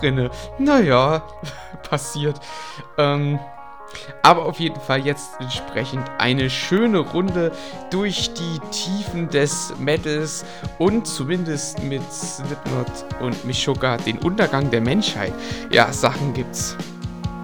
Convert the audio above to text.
drinne. Naja, passiert. Aber auf jeden Fall jetzt entsprechend eine schöne Runde durch die Tiefen des Metals und zumindest mit Slipknot und Meshuggah den Untergang der Menschheit. Ja, Sachen gibt's.